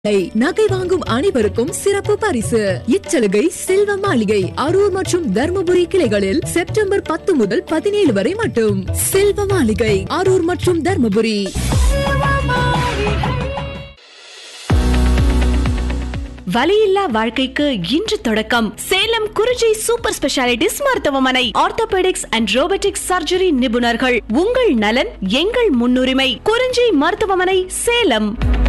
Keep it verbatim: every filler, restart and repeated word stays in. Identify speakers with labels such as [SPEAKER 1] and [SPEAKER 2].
[SPEAKER 1] நகை வாங்கும் அனைவருக்கும் சிறப்பு பரிசு. இச்சலுகை செல்வ மாளிகை அரூர் மற்றும் தர்மபுரி கிளைகளில் செப்டம்பர் பத்து முதல் பதினேழு வரை மட்டும். செல்வ மாளிகை அரூர் மற்றும் தர்மபுரி.
[SPEAKER 2] வலியில்லா வாழ்க்கைக்கு இன்று தொடக்கம். சேலம் குறிஞ்சி சூப்பர் ஸ்பெஷாலிட்டிஸ் மருத்துவமனை. ஆர்த்தோபெடிக்ஸ் அண்ட் ரோபோட்டிக்ஸ் சர்ஜரி நிபுணர்கள். உங்கள் நலன் எங்கள் முன்னுரிமை. குறிஞ்சி மருத்துவமனை, சேலம்.